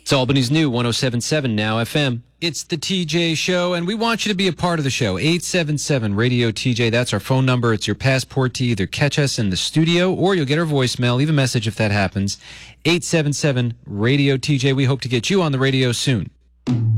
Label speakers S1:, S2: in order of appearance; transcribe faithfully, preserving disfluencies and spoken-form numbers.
S1: It's Albany's new one oh seven point seven Now F M. It's the T J Show, and we want you to be a part of the show. eight seven seven radio T J. That's our phone number. It's your passport to either catch us in the studio or you'll get our voicemail. Leave a message if that happens. eight seven seven radio T J. We hope to get you on the radio soon.